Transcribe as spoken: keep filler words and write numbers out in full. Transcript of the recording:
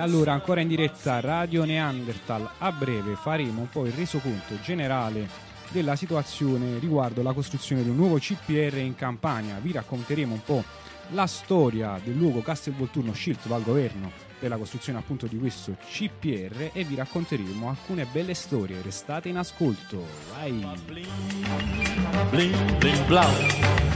allora ancora in diretta Radio Neanderthal, a breve faremo un po' il resoconto generale della situazione riguardo la costruzione di un nuovo C P R in Campania. Vi racconteremo un po' la storia del luogo Castelvolturno scelto dal governo per la costruzione appunto di questo C P R e vi racconteremo alcune belle storie. Restate in ascolto, vai! Bling, bling, bling, blau.